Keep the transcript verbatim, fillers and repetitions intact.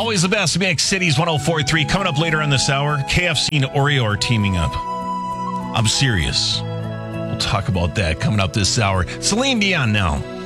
Always the best mix. Cities one oh four point three. Coming up later in this hour, K F C and Oreo are teaming up. I'm serious. We'll talk about that coming up this hour. Celine Dion now.